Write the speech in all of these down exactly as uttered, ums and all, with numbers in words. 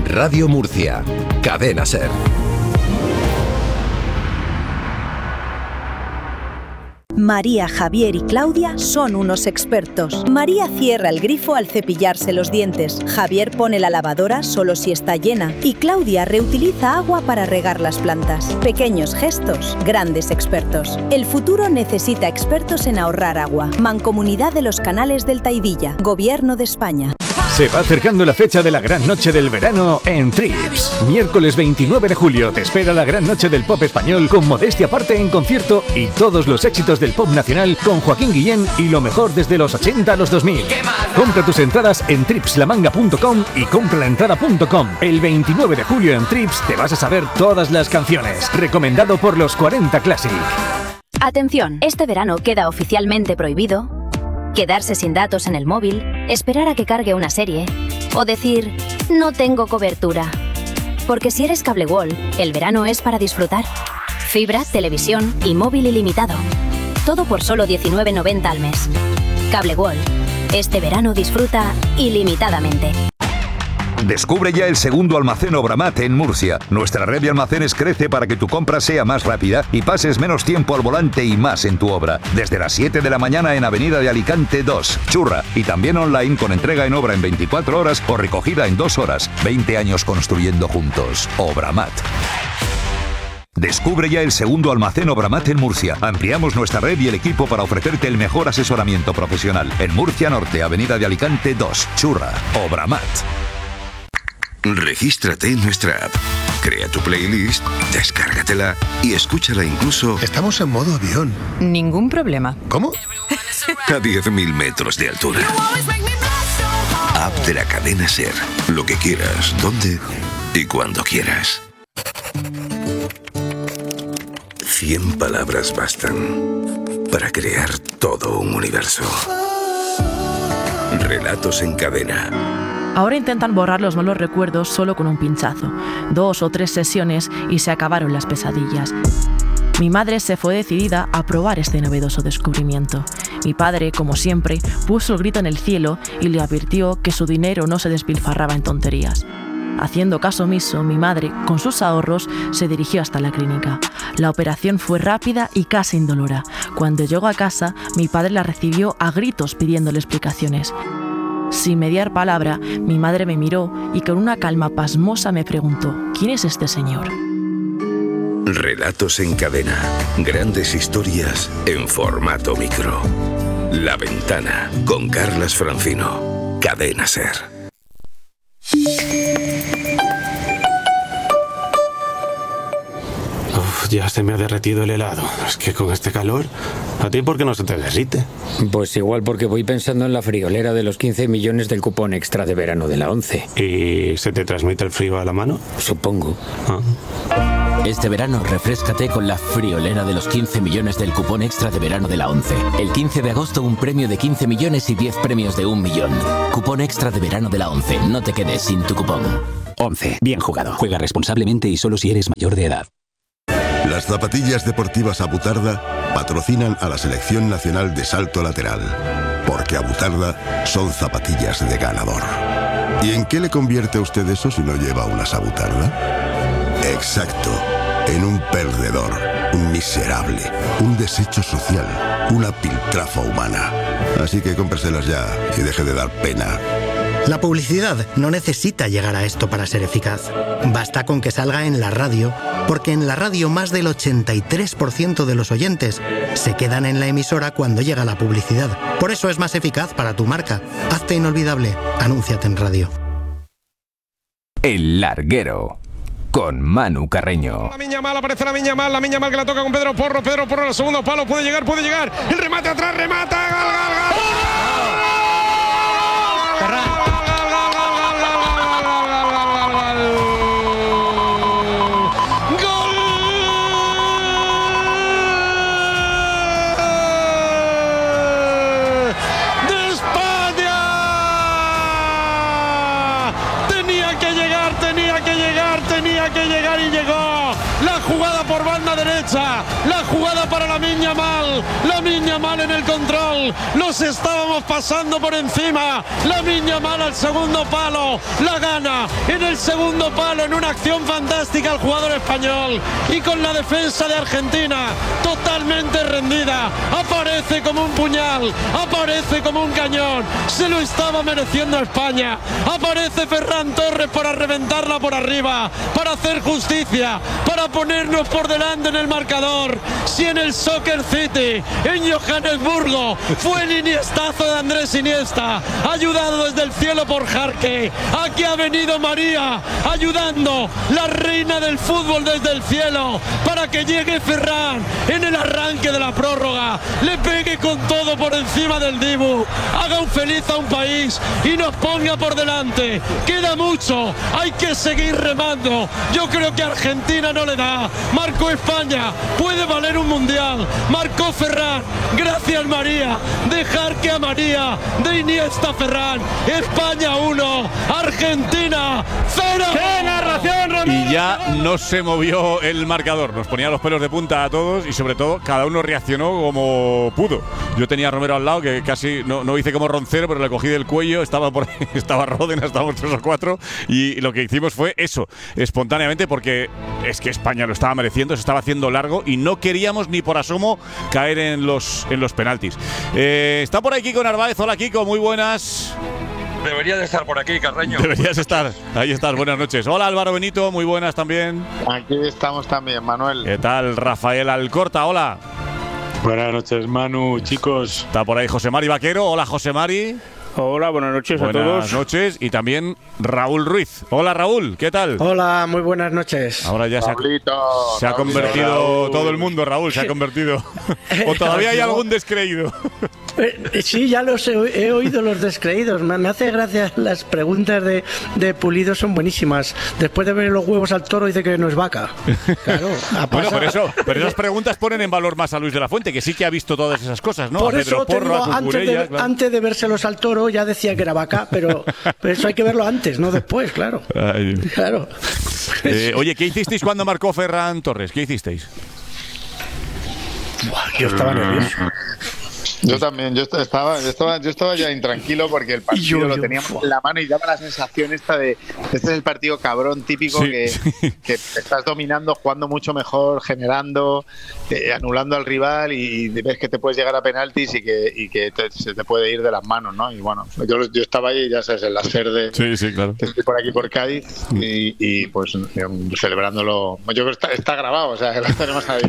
Radio Murcia. Cadena SER. María, Javier y Claudia son unos expertos. María cierra el grifo al cepillarse los dientes. Javier pone la lavadora solo si está llena. Y Claudia reutiliza agua para regar las plantas. Pequeños gestos, grandes expertos. El futuro necesita expertos en ahorrar agua. Mancomunidad de los Canales del Taidilla. Gobierno de España. Se va acercando la fecha de la gran noche del verano en Trips. Miércoles veintinueve de julio te espera la gran noche del pop español con Modestia Aparte en concierto y todos los éxitos del pop nacional con Joaquín Guillén y lo mejor desde los ochenta a los dos mil. Compra tus entradas en trips la manga punto com y compralaentrada punto com. El veintinueve de julio en Trips te vas a saber todas las canciones. Recomendado por los cuarenta Classic. Atención, este verano queda oficialmente prohibido quedarse sin datos en el móvil, esperar a que cargue una serie o decir no tengo cobertura. Porque si eres Cable World, el verano es para disfrutar. Fibra, televisión y móvil ilimitado. Todo por solo diecinueve noventa al mes. Cable World. Este verano disfruta ilimitadamente. Descubre ya el segundo almacén Obramat en Murcia. Nuestra red de almacenes crece para que tu compra sea más rápida y pases menos tiempo al volante y más en tu obra. Desde las siete de la mañana en Avenida de Alicante dos, Churra. Y también online con entrega en obra en veinticuatro horas o recogida en dos horas. veinte años construyendo juntos. Obramat. Descubre ya el segundo almacén Obramat en Murcia. Ampliamos nuestra red y el equipo para ofrecerte el mejor asesoramiento profesional. En Murcia Norte, Avenida de Alicante dos, Churra. Obramat. Regístrate en nuestra app, crea tu playlist, descárgatela y escúchala incluso... Estamos en modo avión. Ningún problema. ¿Cómo? A diez mil metros de altura. App de la cadena SER. Lo que quieras, donde y cuando quieras. Cien palabras bastan para crear todo un universo. Relatos en cadena. Ahora intentan borrar los malos recuerdos solo con un pinchazo. Dos o tres sesiones y se acabaron las pesadillas. Mi madre se fue decidida a probar este novedoso descubrimiento. Mi padre, como siempre, puso el grito en el cielo y le advirtió que su dinero no se despilfarraba en tonterías. Haciendo caso omiso, mi madre, con sus ahorros, se dirigió hasta la clínica. La operación fue rápida y casi indolora. Cuando llegó a casa, mi padre la recibió a gritos pidiéndole explicaciones. Sin mediar palabra, mi madre me miró y con una calma pasmosa me preguntó: ¿quién es este señor? Relatos en cadena. Grandes historias en formato micro. La Ventana, con Carlas Francino. Cadena SER. Uf, ya se me ha derretido el helado. Es que con este calor, ¿a ti por qué no se te derrite? Pues igual porque voy pensando en la friolera de los quince millones del cupón extra de verano de la ONCE. ¿Y se te transmite el frío a la mano? Supongo. Ah. Este verano refréscate con la friolera de los quince millones del cupón extra de verano de la ONCE. El quince de agosto un premio de quince millones y diez premios de un millón. Cupón extra de verano de la ONCE. No te quedes sin tu cupón. ONCE. Bien jugado. Juega responsablemente y solo si eres mayor de edad. Las zapatillas deportivas Abutarda patrocinan a la Selección Nacional de Salto Lateral, porque Abutarda son zapatillas de ganador. ¿Y en qué le convierte a usted eso si no lleva unas Abutarda? Exacto, en un perdedor, un miserable, un desecho social, una piltrafa humana. Así que cómpreselas ya y deje de dar pena. La publicidad no necesita llegar a esto para ser eficaz. Basta con que salga en la radio, porque en la radio más del ochenta y tres por ciento de los oyentes se quedan en la emisora cuando llega la publicidad. Por eso es más eficaz para tu marca. Hazte inolvidable. Anúnciate en radio. El Larguero, con Manu Carreño. La Miña Mal, aparece la Miña Mal, la Miña Mal que la toca con Pedro Porro, Pedro Porro al segundo palo, puede llegar, puede llegar, el remate atrás, remata, gol, gol, gol. por banda derecha, la jugada para Lamine Yamal, Lamine Yamal en el control, los estábamos pasando por encima, Lamine Yamal al segundo palo, la gana en el segundo palo en una acción fantástica el jugador español, y con la defensa de Argentina totalmente rendida, aparece como un puñal, aparece como un cañón, se lo estaba mereciendo España, aparece Ferran Torres para reventarla por arriba, para hacer justicia, para ponernos por delante en el marcador. Si en el Soccer City, en Johannesburgo, fue el iniestazo de Andrés Iniesta, ayudado desde el cielo por Jarque, aquí ha venido María, ayudando, la reina del fútbol desde el cielo, para que llegue Ferran en el arranque de la prórroga, le pegue con todo por encima del Dibu, haga un feliz a un país y nos ponga por delante. Queda mucho, hay que seguir remando. Yo creo que Argentina no le da. Marcó España, puede valer un mundial. Marcó Ferran, gracias María. Dejar que a María, de Iniesta Ferran. España uno, Argentina cero. ¡Qué narración, Romero! Y ya no se movió el marcador. Nos ponía los pelos de punta a todos y sobre todo cada uno reaccionó como pudo. Yo tenía a Romero al lado que casi no, no hice como Roncero, pero le cogí del cuello. Estaba por ahí, estaba Ródenas, estábamos tres o cuatro y lo que hicimos fue eso, espontáneamente, porque es que España lo estaba mereciendo, se estaba haciendo largo y no queríamos ni por asomo caer en los, en los penaltis. Eh, está por ahí Kiko Narváez. Hola Kiko, muy buenas. Debería de estar por aquí, Carreño. Deberías estar, ahí estás, buenas noches. Hola Álvaro Benito, muy buenas también. Aquí estamos también, Manuel. ¿Qué tal Rafael Alcorta? Hola. Buenas noches, Manu, chicos. Está por ahí José Mari Vaquero. Hola José Mari. Hola, buenas noches buenas a todos. Buenas noches. Y también Raúl Ruiz. Hola Raúl, ¿qué tal? Hola, muy buenas noches. Ahora ya se ha, se ha convertido Raúl. Todo el mundo, Raúl, se ha convertido. ¿O todavía hay algún descreído? Eh, sí, ya los he, he oído los descreídos. Me, me hace gracia las preguntas de, de Pulido, son buenísimas. Después de ver los huevos al toro dice que no es vaca. Claro, bueno, por eso, pero esas preguntas ponen en valor más a Luis de la Fuente, que sí que ha visto todas esas cosas, ¿no? Por a Pedro eso te Porro, digo, a antes, de, claro. antes de vérselos al toro ya decía que era vaca, pero, pero eso hay que verlo antes, no después, claro. Ay. Claro. Eh, oye, ¿qué hicisteis cuando marcó Ferran Torres? ¿Qué hicisteis? Buah, yo estaba nervioso. Yo también, yo estaba, yo estaba, yo estaba ya intranquilo porque el partido yo, lo yo, teníamos yo. en la mano y daba la sensación esta de este es el partido cabrón típico sí, que, sí. que estás dominando, jugando mucho mejor, generando, eh, anulando al rival y ves que te puedes llegar a penaltis y que, y que te, se te puede ir de las manos, ¿no? Y bueno, yo, yo estaba ahí, ya sabes, en la SER de sí, sí, claro. estoy por aquí por Cádiz y, y pues celebrándolo. Yo creo que está, está grabado, o sea, que lo tenemos ahí.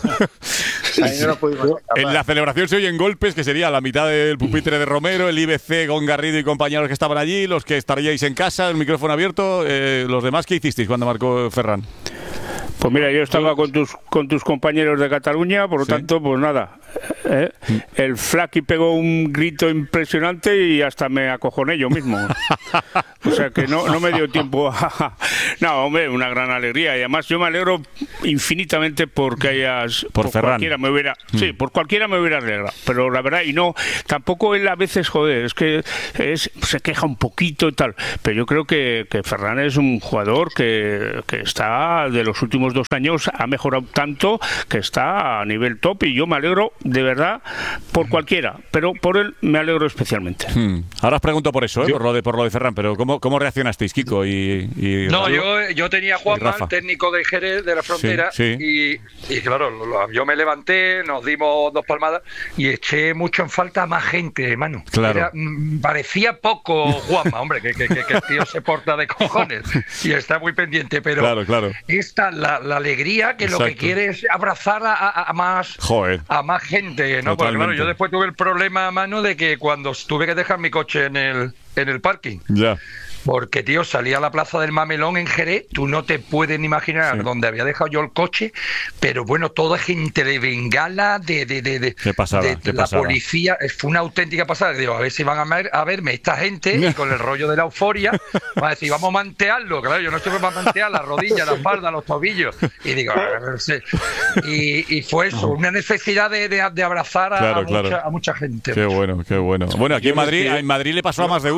Ahí no nos pudimos escapar. En la celebración se oyen golpes, que sería la mitad del pupitre de Romero, el I B C con Garrido y compañeros que estaban allí, los que estaríais en casa, el micrófono abierto. Eh, los demás, ¿qué hicisteis cuando marcó Ferran? Pues mira, yo estaba con tus con tus compañeros de Cataluña, por lo ¿sí? tanto, pues nada. ¿eh? El Flaki pegó un grito impresionante y hasta me acojoné yo mismo. O sea que no, no me dio tiempo a... No, hombre, una gran alegría. Y además yo me alegro infinitamente porque hayas... Por, por Ferran. Cualquiera me hubiera... Mm. Sí, por cualquiera me hubiera alegrado. Pero la verdad, y no... Tampoco él a veces, joder, es que es, se queja un poquito y tal. Pero yo creo que, que Ferran es un jugador que, que está de los últimos dos años, ha mejorado tanto que está a nivel top y yo me alegro de verdad por cualquiera, pero por él me alegro especialmente. Hmm. Ahora os pregunto por eso, ¿eh? yo, por, lo de, por lo de Ferran, pero ¿cómo, cómo reaccionasteis, Kiko? Y, y no, yo, yo tenía a Juanma, el técnico de Jerez de la Frontera, sí, sí. Y, y claro, yo me levanté, nos dimos dos palmadas y eché mucho en falta a más gente, Manu. Claro. Era, parecía poco Juanma, hombre, que, que, que, que el tío se porta de cojones y está muy pendiente, pero claro, claro. esta, la, la alegría que Exacto. Lo que quiere es abrazar a, a, a más Joder. a más gente, ¿no? Porque claro, yo después tuve el problema, mano, de que cuando tuve que dejar mi coche en el en el parking. Ya. Porque, tío, salí a la Plaza del Mamelón en Jerez, tú no te puedes ni imaginar sí. dónde había dejado yo el coche, pero bueno, toda gente de bengala, de, de, de, de, ¿Qué pasaba? de ¿Qué la pasaba? Policía, fue una auténtica pasada. Digo, a ver si van a, ver, a verme esta gente y con el rollo de la euforia, van a decir, vamos a mantearlo. Claro, yo no estoy para mantear las rodillas, la espalda, los tobillos. Y digo, sí. y, y fue eso, una necesidad de, de, de abrazar a, claro, a, claro. Mucha, a mucha gente. Qué bueno, qué bueno. Bueno, aquí en Madrid, en Madrid le pasó a más de uno.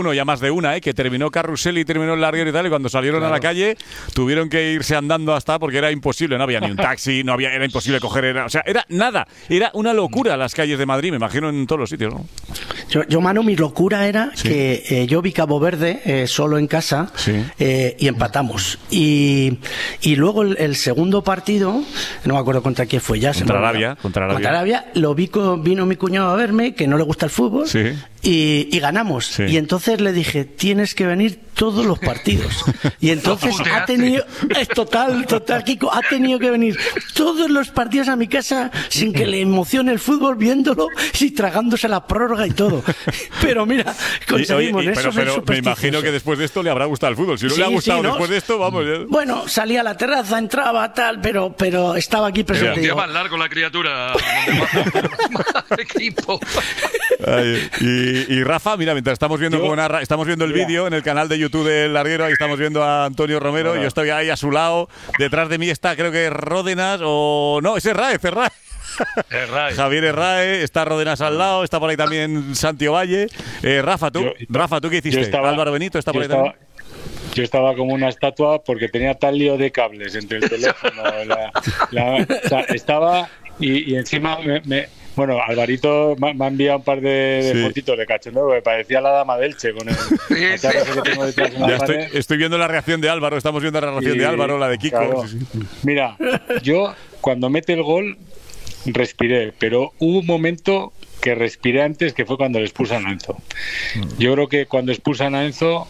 uno, ya más de una, ¿eh? Que terminó Carrusel y terminó el larguero y tal, y cuando salieron claro. a la calle tuvieron que irse andando hasta porque era imposible, no había ni un taxi, no había, era imposible coger, era, o sea, era nada, era una locura las calles de Madrid, me imagino en todos los sitios, ¿no? Yo, yo Manu, mi locura era sí. que eh, yo vi Cabo Verde eh, solo en casa sí. eh, y empatamos. Y, y luego el, el segundo partido, no me acuerdo contra quién fue ya. Contra Arabia, contra Arabia. Contra Arabia, lo vi con, vino mi cuñado a verme, que no le gusta el fútbol, sí. y, y ganamos. Sí. Y entonces le dije, tienes que venir todos los partidos. Y entonces ha tenido, es total, total, Kiko, ha tenido que venir todos los partidos a mi casa sin que le emocione el fútbol, viéndolo y tragándose la prórroga y todo. Pero mira, conseguimos y, oye, y, eso. Pero, pero me imagino que después de esto le habrá gustado el fútbol. Si no sí, le ha gustado sí, ¿no? después de esto, vamos. Ya. Bueno, salía a la terraza, entraba, tal, pero, pero estaba aquí presente. Era más largo la criatura. Equipo. Ay, y, y Rafa, mira, mientras estamos viendo cómo narra, estamos viendo el vídeo en el canal de YouTube del Larguero, ahí estamos viendo a Antonio Romero, bueno. yo estoy ahí a su lado, detrás de mí está creo que Ródenas o no, ese es Raez, es Raez. Herrae. Javier Herrae, está Ródenas al lado, está por ahí también Santi Ovalle. Eh, Rafa, ¿tú? Yo, Rafa, ¿tú qué hiciste? Estaba, Álvaro Benito está por ahí estaba, también. Yo estaba como una estatua porque tenía tal lío de cables entre el teléfono, la, la, o sea, estaba y, y encima me, me bueno, Alvarito me ha enviado un par de, de sí. fotitos de cachondeo que parecía la dama del Che con el sí, sí. que tengo detrás de la ya estoy, estoy viendo la reacción de Álvaro, estamos viendo la reacción y, de Álvaro, la de Kiko. Claro. Sí, sí. Mira, yo cuando mete el gol respiré, pero hubo un momento que respiré antes, que fue cuando le expulsan a Enzo. Yo creo que cuando expulsan a Enzo,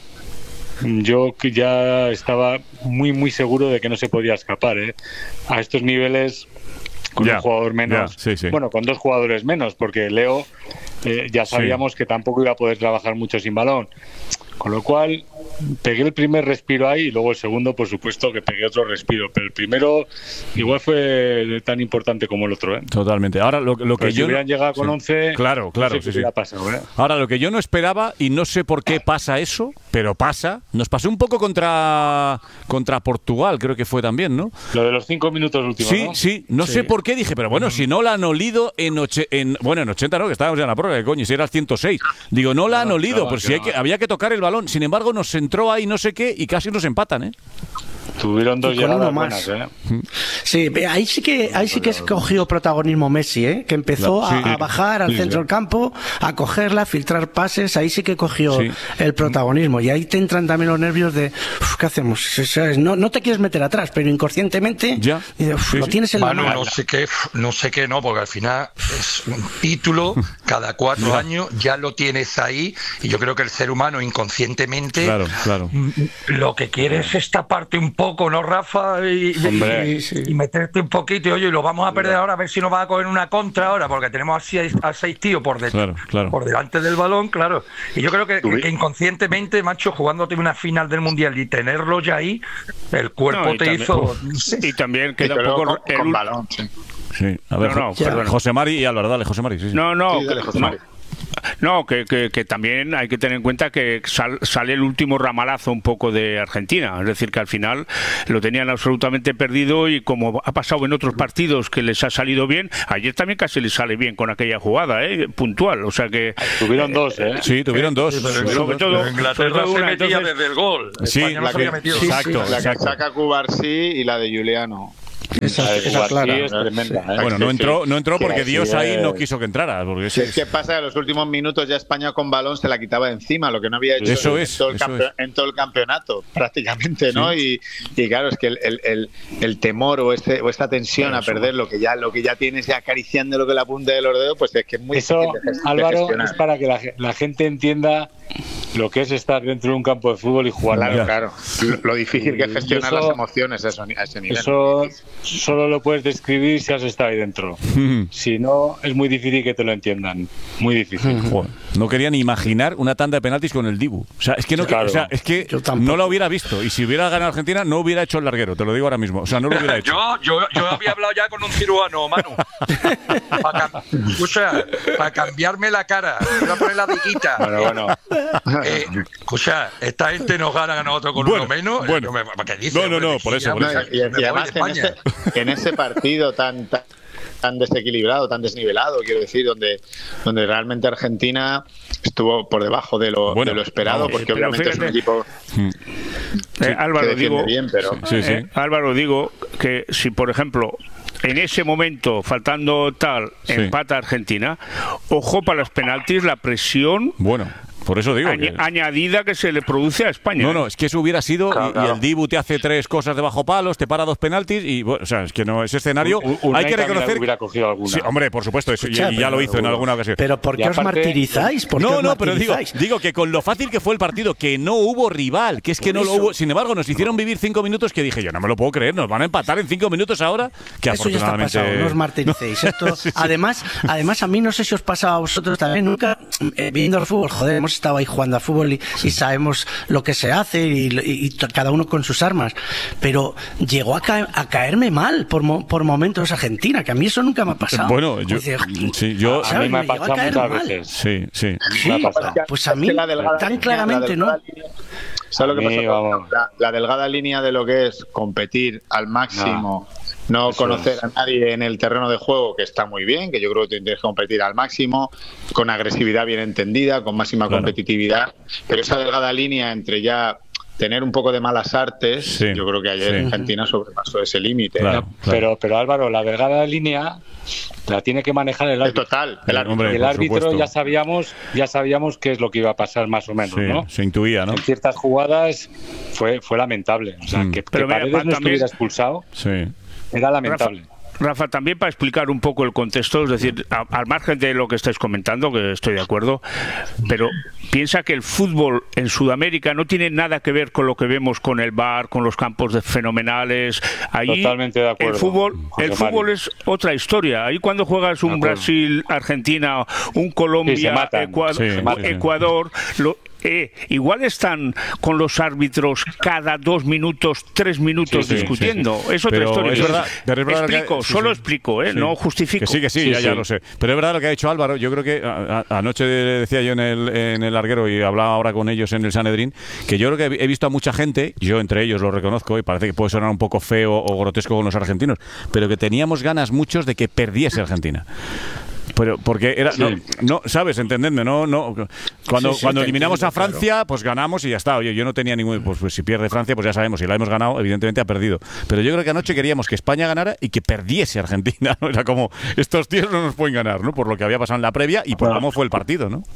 yo ya estaba muy muy seguro de que no se podía escapar, ¿eh? A estos niveles, con yeah, un jugador menos, yeah, sí, sí. bueno, con dos jugadores menos, porque Leo eh, ya sabíamos sí. que tampoco iba a poder trabajar mucho sin balón. Con lo cual, pegué el primer respiro ahí y luego el segundo, por supuesto, que pegué otro respiro. Pero el primero igual fue tan importante como el otro, ¿eh? Totalmente. Ahora, lo, lo que si yo... hubieran llegado con sí. once... Claro, claro, no sé sí, sí. Pasado, ¿eh? Ahora, lo que yo no esperaba, y no sé por qué pasa eso, pero pasa, nos pasó un poco contra contra Portugal, creo que fue también, ¿no? Lo de los cinco minutos últimos, Sí, ¿no? sí. No sí. sé por qué, dije, pero bueno, mm. si no la han olido en, oche, en... Bueno, en ochenta no, que estábamos ya en la prórroga, que coño, si era el ciento seis. Digo, no la han olido, claro, pero si hay que, había que tocar el balón. Sin embargo, nos entró ahí no sé qué y casi nos empatan, ¿eh? Tuvieron dos llegadas buenas, ¿eh? Sí, ahí sí que ahí sí que se cogió protagonismo Messi, ¿eh? Que empezó sí, a, a bajar al sí, centro sí. del campo, a cogerla, a filtrar pases, ahí sí que cogió sí. el protagonismo. Y ahí te entran también los nervios de, uf, ¿qué hacemos? No, no te quieres meter atrás, pero inconscientemente ya. Y de, uf, sí, lo tienes en la mano. mano. No sé qué, no sé qué, no, porque al final es un título, cada cuatro ya. años ya lo tienes ahí, y yo creo que el ser humano inconscientemente claro, claro. lo que quiere es esta parte un poco poco, ¿no, Rafa? Y, y, sí. y meterte un poquito y, oye, lo vamos a perder ahora, a ver si nos va a coger una contra ahora, porque tenemos a seis, a seis tíos por, de, claro, claro. por delante del balón, claro. Y yo creo que, que inconscientemente, macho, jugándote una final del Mundial y tenerlo ya ahí, el cuerpo no, te también, hizo... Y también queda un poco... Con, el, con balón, sí. Sí, a ver, no, no, José Mari y Álvaro, dale, José Mari. Sí, sí. No, no, sí, dale, José Mari. No, que, que, que también hay que tener en cuenta que sal, sale el último ramalazo un poco de Argentina, es decir, que al final lo tenían absolutamente perdido y como ha pasado en otros partidos que les ha salido bien, ayer también casi les sale bien con aquella jugada, ¿eh? Puntual, o sea que... Tuvieron eh, dos, ¿eh? Sí, tuvieron dos. Sí, pero sobre todo, todo Inglaterra se metía entonces... desde el gol. Sí, España no la se había que, metido. Sí, exacto, sí, la exacto. que saca Cubarsí y la de Juliano. Esa, esa clara. Es tremenda, ¿eh? Bueno, no entró, no entró porque sí, Dios sí, ahí es... no quiso que entrara. Porque sí, es que pasa, en los últimos minutos ya España con balón se la quitaba de encima, lo que no había hecho eso en, es, todo el eso campe- es. en todo el campeonato, prácticamente, ¿no? Sí. Y, y claro, es que el, el, el, el temor o, este, o esta tensión claro, a perder lo que ya lo que ya tienes ya acariciando lo que la punta de los dedos, pues es que es muy eso, difícil de, gest- Álvaro, de gestionar. Es para que la, la gente entienda lo que es estar dentro de un campo de fútbol y jugar. Claro, claro. Lo, lo difícil que es gestionar eso, las emociones a ese nivel. Eso solo lo puedes describir si has estado ahí dentro. Si no, es muy difícil que te lo entiendan. Muy difícil. Joder, no quería ni imaginar una tanda de penaltis con el Dibu. O sea, es que no, claro. o sea, es que no la hubiera visto. Y si hubiera ganado Argentina, no hubiera hecho el larguero. Te lo digo ahora mismo. O sea, no lo hubiera hecho. yo, yo, yo había hablado ya con un cirujano, Manu. Para cam- o sea, para cambiarme la cara. Voy a poner la viquita. Bueno, bueno. Eh, escucha, esta gente nos gana a nosotros con bueno, uno menos. Bueno. Me, ¿qué dice, no, no, no, por eso. Por eso. No, y, y además en ese, en ese partido tan, tan tan desequilibrado, tan desnivelado, quiero decir, donde, donde realmente Argentina estuvo por debajo de lo, bueno, de lo esperado, no, porque eh, obviamente fíjate, es un equipo eh, sí, Álvaro, que digo, bien, pero sí, sí. Eh, Álvaro, digo que si, por ejemplo, en ese momento, faltando tal, sí. empata Argentina, ojo para los penaltis, la presión... Bueno... Por eso digo Añ que... añadida que se le produce a España. No, no, es que eso hubiera sido claro, y, claro. y el Dibu te hace tres cosas de bajo palos, te para dos penaltis y bueno, o sea, es que no ese escenario un, un hay que reconocer. Hubiera cogido alguna. Sí, hombre, por supuesto, eso, Escucha, y, y ya lo hizo en alguna ocasión. Pero ¿por qué os aparte, martirizáis? ¿Por qué no, os no, pero digo, martirizáis? digo que con lo fácil que fue el partido, que no hubo rival, que es que por no eso. lo hubo. Sin embargo, nos hicieron vivir cinco minutos que dije yo no me lo puedo creer, nos van a empatar en cinco minutos ahora. Que eso ya está pasado, no os martiricéis. Esto, sí, sí. Además, además a mí no sé si os pasa a vosotros también nunca eh, viendo el fútbol. Joder, hemos estado ahí jugando a fútbol. Y, sí. y sabemos lo que se hace y, y, y cada uno con sus armas, pero llegó a, ca a caerme mal por, mo por momentos Argentina, que a mí eso nunca me ha pasado. Bueno, yo, decir, sí, yo a mí me ha pasado muchas mal. veces. Sí, sí. sí me ha pasado. Pues a mí tan claramente no. ¿Sabes lo que pasa? Vamos. La, la delgada línea de lo que es competir al máximo, no, no conocer es. a nadie en el terreno de juego, que está muy bien, que yo creo que tienes que competir al máximo, con agresividad bien entendida, con máxima claro. competitividad, pero esa delgada línea entre ya tener un poco de malas artes, sí. yo creo que ayer sí. Argentina sobrepasó ese límite. Claro, claro. Pero, pero Álvaro, la delgada línea la tiene que manejar el árbitro. Total, el árbitro, Hombre, el árbitro ya sabíamos, ya sabíamos qué es lo que iba a pasar más o menos, sí, ¿no? Se intuía, ¿no? En ciertas jugadas fue fue lamentable, o sea, mm. que, pero que mira, Paredes no también... estuviera expulsado. Sí. Era lamentable. Rafa. Rafa, también para explicar un poco el contexto, es decir, a, al margen de lo que estáis comentando, que estoy de acuerdo, pero piensa que el fútbol en Sudamérica no tiene nada que ver con lo que vemos con el V A R, con los campos de fenomenales. Ahí Totalmente de acuerdo. El fútbol, el fútbol es otra historia. Ahí cuando juegas un Brasil, Argentina, un Colombia, sí, Ecuador, sí, Ecuador lo, Eh, igual están con los árbitros cada dos minutos, tres minutos sí, sí, discutiendo. Sí, sí. Es otra pero historia. Es verdad, pero es verdad explico, que, sí, solo sí, explico, ¿eh? Sí. No justifico. Que sí, que sí, sí ya, sí. ya lo sé. Pero es verdad lo que ha dicho Álvaro. Yo creo que a, a, anoche decía yo en el, en el larguero y hablaba ahora con ellos en el Sanedrín, que yo creo que he visto a mucha gente, yo entre ellos lo reconozco y parece que puede sonar un poco feo o grotesco con los argentinos, pero que teníamos ganas muchos de que perdiese Argentina. Pero porque era sí. no, no sabes, entendedme, no no cuando sí, sí, cuando eliminamos entiendo, a Francia, claro. pues ganamos y ya está. Oye, yo no tenía ningún pues, pues si pierde Francia, pues ya sabemos, si la hemos ganado, evidentemente ha perdido. Pero yo creo que anoche queríamos que España ganara y que perdiese Argentina, ¿no? Era como estos tíos no nos pueden ganar, ¿no? Por lo que había pasado en la previa y por bueno, cómo fue el partido, ¿no?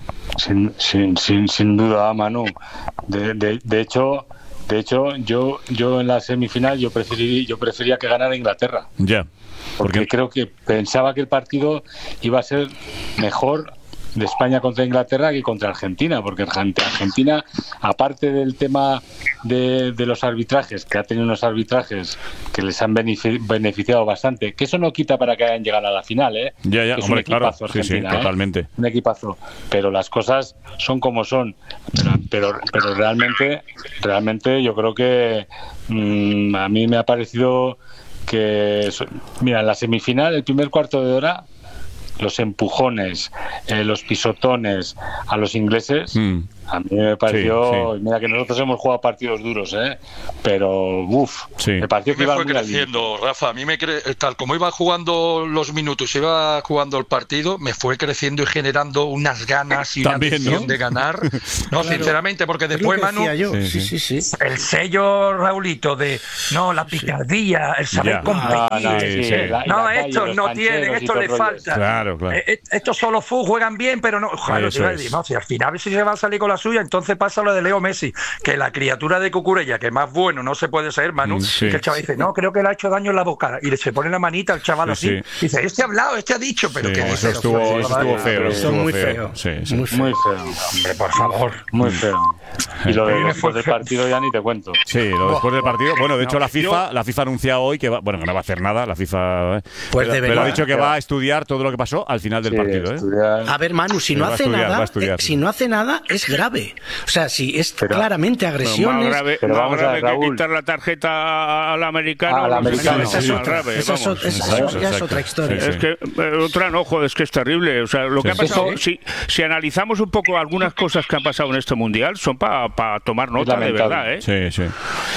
Sin sin sin, sin duda, Manu. De, de, de hecho, de hecho yo yo en la semifinal yo preferí yo prefería que ganara Inglaterra. Ya. Yeah. Porque ¿Por creo que pensaba que el partido iba a ser mejor de España contra Inglaterra que contra Argentina, porque Argentina, aparte del tema de, de los arbitrajes, que ha tenido unos arbitrajes que les han beneficiado bastante, que eso no quita para que hayan llegado a la final, ¿eh? Ya, ya, es hombre, un equipazo, claro, sí, sí, totalmente. ¿eh? Un equipazo, pero las cosas son como son, pero, pero, pero realmente, realmente yo creo que mmm, a mí me ha parecido que, mira, en la semifinal, el primer cuarto de hora, los empujones, eh, los pisotones a los ingleses, mm. a mí me pareció, sí, sí. mira que nosotros hemos jugado partidos duros, ¿eh? pero uff, sí. me pareció que me iba fue creciendo, Rafa, a mí me cre tal como iba jugando los minutos, iba jugando el partido, me fue creciendo y generando unas ganas y También, una ¿no? de ganar, no, claro. sinceramente, porque después, Manu, sí, sí, sí, sí. el sello, Raulito, de no, la picardía, el saber ya. competir, no, no, sí, sí. La, no la estos calle, no tienen, esto les falta. Claro, claro. Eh, estos solo fu juegan bien, pero no. Claro, si, no si al final si se va a salir con la suya, entonces pasa lo de Leo Messi, que la criatura de Cucurella, que más bueno no se puede ser, Manu, sí. que el chaval dice, no, creo que le ha hecho daño en la boca, y le se pone la manita al chaval sí, así, sí. y dice, este ha hablado, este ha dicho, pero sí, que eso, estuvo, eso estuvo feo, eso estuvo muy feo. feo. Sí, sí. Muy, muy feo. Hombre, por favor. Muy feo. Y lo de, después del partido ya ni te cuento. Sí, lo después del partido. Bueno, de hecho, la FIFA, la FIFA ha anunciado hoy que va, bueno, que no va a hacer nada, la FIFA. Pues pero, pero ha dicho que va a estudiar todo lo que pasó al final del sí, partido. ¿eh? A ver, Manu, si no hace estudiar, nada, estudiar, eh, si no hace nada, es grave. O sea, si es pero, claramente agresiones. Pero más grave, pero más vamos grave a ver, que quitar la tarjeta al americano. Ah, al americano. Esa es otra, esa es, esa es, ya es otra historia. Sí, sí. Es que eh, otra no, joder, es que es terrible. O sea, lo que sí, ha pasado, sí. si, si analizamos un poco algunas cosas que han pasado en este mundial, son para pa tomar nota de verdad, ¿eh? Sí, sí.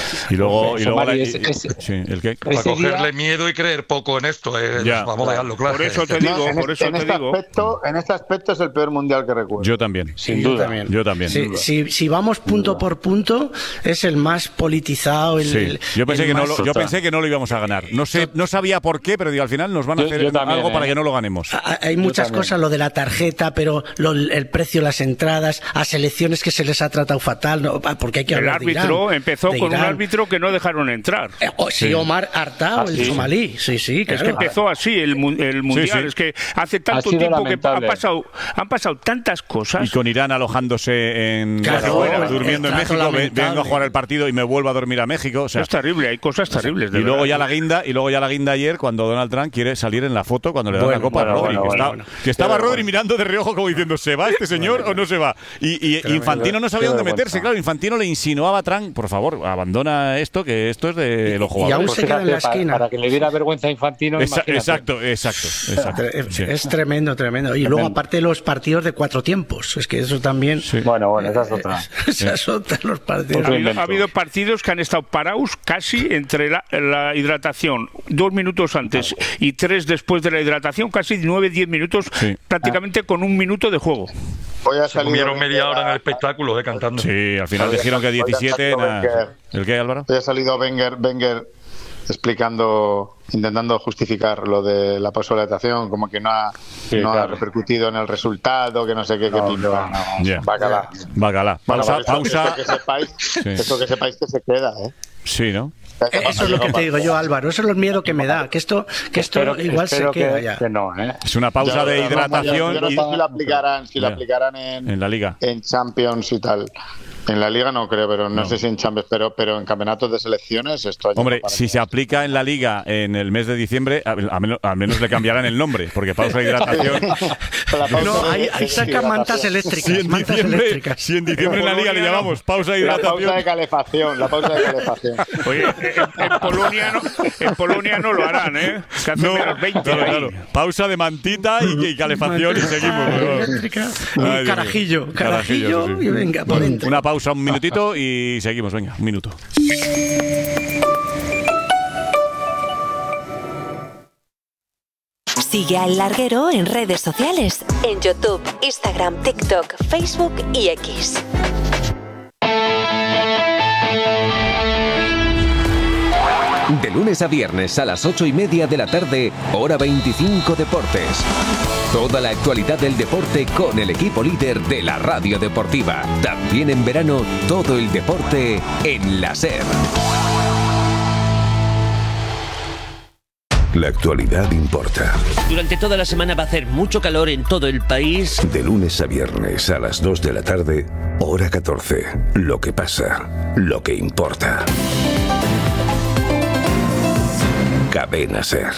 Y luego, Eso, y luego Mari, la, ese- y- ese- sí, ¿el qué? Para Ese cogerle día- miedo y creer poco en esto. eh, Ya. Vamos a dejarlo claro. Por eso te digo, en por este, eso en te este digo. aspecto, en este aspecto es el peor mundial que recuerdo. Yo también. Sin Yo duda. también. Yo también. Si, si, si vamos punto por punto, es el más politizado. El, Sí. el- Yo pensé el que no más- lo, yo pensé que no lo íbamos a ganar. No sé, no sabía por qué, pero digo, al final nos van a Yo- hacer yo también, algo ¿eh? para que no lo ganemos. Ha- Hay muchas también. cosas, lo de la tarjeta, pero lo- el precio, las entradas, a selecciones que se les ha tratado fatal, no, porque hay que El hablar de árbitro Irán, empezó de con un Irán. árbitro que no dejaron entrar. Eh, oh, sí, Sí. Omar Artao, Ah, el sí. somalí. Sí, sí, Es claro. que empezó así el, mu- el mundial. sí. Es que hace tanto sido tiempo que han lamentable. pasado, han pasado tantas cosas. Y con Irán alojándose en Claro, fuera, el durmiendo en trato México, ve- lamentable. vengo a jugar el partido y me vuelvo a dormir a México. O sea, Es terrible, hay cosas terribles. de y luego verdad. ya la guinda, y luego ya la guinda ayer cuando Donald Trump quiere salir en la foto cuando le dan Bueno, la copa bueno, a Rodri, bueno, que, bueno, está- bueno. que estaba Qué Rodri vergüenza. mirando de reojo como diciendo, ¿se va este señor o no se va? Y, y Infantino no sabía Qué dónde vergüenza. meterse, claro, Infantino le insinuaba a Trump, por favor, abandona esto, que esto es de los y aún jugadores. se queda en la Fíjate, para- esquina. Para, que le diera vergüenza a Infantino, Esa- imagínate. exacto, exacto, exacto. Es, Sí. es tremendo, tremendo. Y luego, aparte, los partidos de cuatro tiempos. Es que eso también. Bueno, bueno, esa es otra. Esas son los partidos. Otro Ha habido, invento. ha habido partidos que han estado parados casi entre la, la hidratación, dos minutos antes y tres después de la hidratación, casi nueve, diez minutos, Sí. prácticamente con un minuto de juego. Hoy ha Se salido comieron Wenger media hora en a- el espectáculo, eh, cantando. Sí, al final dijeron que diecisiete. Hoy ha nada. salido Wenger. ¿El qué, Álvaro? Hoy ha salido Wenger, Wenger explicando, intentando justificar lo de la pausa de hidratación, como que no ha, Sí, no ha claro. repercutido en el resultado, que no sé qué, que No, pim, no, pam. no. Ya. Bacala. Bacala. Bueno, Pausa, pues eso- pausa. Eso que sepáis, Sí. eso que sepáis que se queda, ¿eh? Sí, ¿no? Eh, Eso es lo que te digo yo, Álvaro. Eso es el miedo que me da. Que esto, que esto Espero- igual se espero queda que, ya. que no, ¿eh? Es una pausa Ya, de ya, hidratación Yo no sé y- si la aplicarán, si la Ya. aplicarán en, en la liga. en Champions y tal. En la Liga no creo, pero no, No. sé si en Champions, pero, pero en campeonatos de selecciones esto ayuda Hombre, para si que- se aplica en la liga en el mes de diciembre, a- a menos- al menos le cambiarán el nombre, porque pausa de hidratación. La pausa No, de- hay, de hay saca mantas hidratación. eléctricas. Si en mantas diciembre, eléctricas. si en, diciembre en la liga le llamamos pausa de La pausa de hidratación. calefacción, la pausa de calefacción. Oye, en, en Polonia no, en Polonia no lo harán, ¿eh? Que hacen No, menos veinte claro, ahí. claro. Pausa de mantita y, y calefacción y seguimos. Eléctrica. Ay, Un Dios mío. carajillo. Carajillo sí, sí. y venga, por dentro. Una pausa, un minutito y seguimos. Venga, un minuto. Sigue a El Larguero en redes sociales, en YouTube, Instagram, TikTok, Facebook y X. De lunes a viernes a las ocho y media de la tarde, hora veinticinco Deportes. Toda la actualidad del deporte con el equipo líder de la radio deportiva. También en verano, todo el deporte en la SER. La actualidad importa. Durante toda la semana va a hacer mucho calor en todo el país. De lunes a viernes a las dos de la tarde, hora catorce. Lo que pasa, lo que importa. Cadena SER.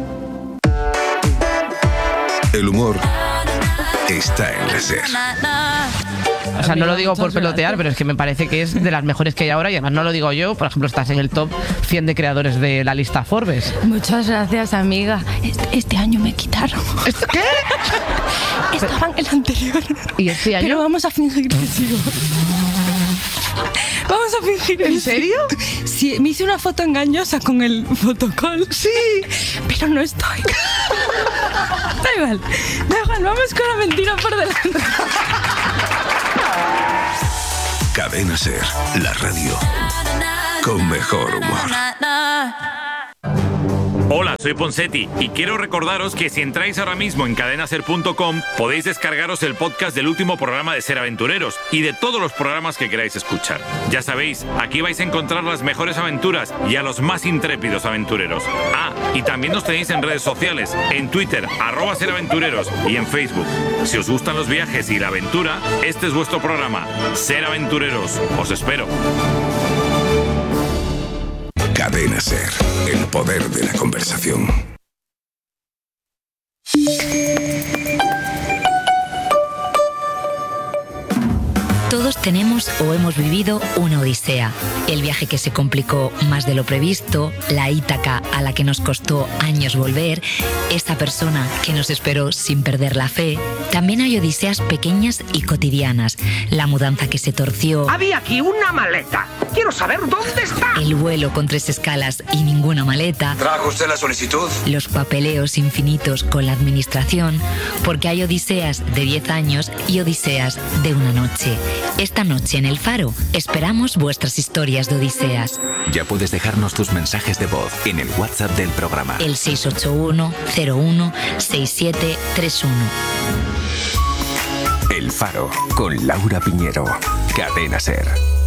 El humor está en la SER. O sea, no lo digo por pelotear, pero es que me parece que es de las mejores que hay ahora y además no lo digo yo. Por ejemplo, estás en el top cien de creadores de la lista Forbes. Muchas gracias, amiga. Este, este año me quitaron. ¿Qué? Estaba en el anterior. ¿Y este año? Pero vamos a fingir que sigo. Vamos a fingir. ¿En serio? Sí, me hice una foto engañosa con el fotocall. Sí. Pero no estoy. Da igual. Da igual, vamos con la mentira por delante. Cadena SER, la radio con mejor humor. Hola, soy Ponsetti y quiero recordaros que si entráis ahora mismo en cadena ser punto com podéis descargaros el podcast del último programa de Ser Aventureros y de todos los programas que queráis escuchar. Ya sabéis, aquí vais a encontrar las mejores aventuras y a los más intrépidos aventureros. Ah, y también nos tenéis en redes sociales, en Twitter, arroba Ser Aventureros y en Facebook. Si os gustan los viajes y la aventura, este es vuestro programa, Ser Aventureros. Os espero. Cadena SER, el poder de la conversación. Todos Todos tenemos o hemos vivido una odisea. El viaje que se complicó más de lo previsto, la Ítaca a la que nos costó años volver, esa persona que nos esperó sin perder la fe. También hay odiseas pequeñas y cotidianas. La mudanza que se torció. Había aquí una maleta. Quiero saber dónde está. El vuelo con tres escalas y ninguna maleta. ¿Trajo usted la solicitud? Los papeleos infinitos con la administración. Porque hay odiseas de diez años y odiseas de una noche. Esta noche en El Faro esperamos vuestras historias de odiseas. Ya puedes dejarnos tus mensajes de voz en el WhatsApp del programa. El seis ocho uno cero uno seis siete tres uno. El Faro con Laura Piñero. Cadena SER.